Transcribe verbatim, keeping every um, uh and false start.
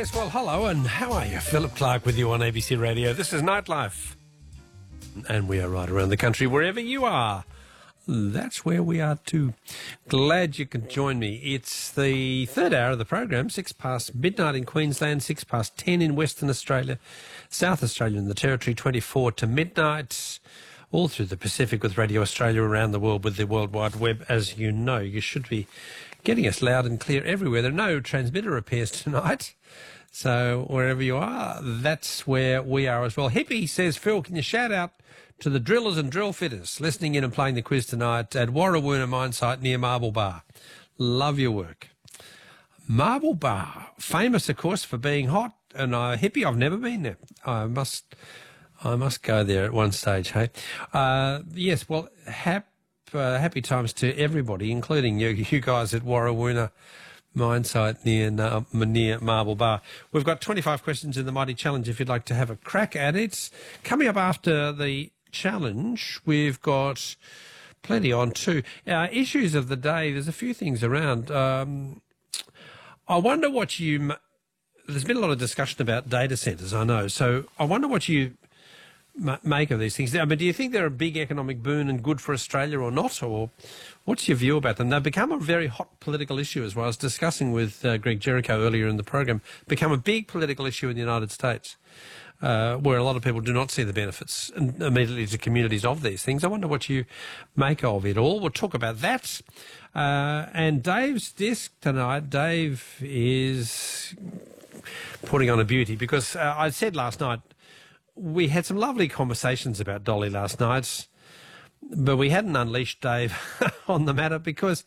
Yes, well, hello, and how are you? Philip Clark with you on A B C Radio. This is Nightlife. And we are right around the country, wherever you are. That's where we are too. Glad you can join me. It's the third hour of the program, six past midnight in Queensland, six past ten in Western Australia, South Australia and the Territory, twenty-four to midnight, all through the Pacific with Radio Australia, around the world with the World Wide Web. As you know, you should be getting us loud and clear everywhere. There are no transmitter repairs tonight. So wherever you are, that's where we are as well. Hippie says, Phil, can you shout out to the drillers and drill fitters listening in and playing the quiz tonight at Warrawoona mine site near Marble Bar? Love your work. Marble Bar, famous, of course, for being hot. And uh, Hippie, I've never been there. I must, I must go there at one stage. Hey, uh, yes. Well, hap, uh, happy times to everybody, including you, you guys at Warrawoona mine site near, uh, near Marble Bar. We've got twenty-five questions in the Mighty Challenge if you'd like to have a crack at it. Coming up after the challenge, we've got plenty on too. Uh, issues of the day, there's a few things around. Um, I wonder what you... There's been a lot of discussion about data centres, I know. So I wonder what you m- make of these things. I mean, do you think they're a big economic boon and good for Australia or not? Or what's your view about them? They've become a very hot political issue, as well. I was discussing with uh, Greg Jericho earlier in the program, become a big political issue in the United States, uh, where a lot of people do not see the benefits immediately to communities of these things. I wonder what you make of it all. We'll talk about that. Uh, and Dave's desk tonight, Dave is putting on a beauty, because uh, I said last night, we had some lovely conversations about Dolly last night, but we hadn't unleashed Dave on the matter, because